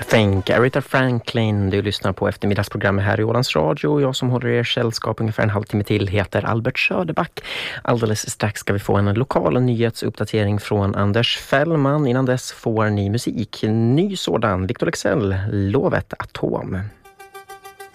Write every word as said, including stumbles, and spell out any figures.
Think, Aretha Franklin. Du lyssnar på eftermiddagsprogrammet här i Ålands Radio. Jag som håller er sällskap ungefär en halvtimme till heter Albert Söderback. Alldeles strax ska vi få en lokal nyhetsuppdatering från Anders Fällman. Innan dess får ni musik. Ny sådan, Victor Leksell, Lovet Atom.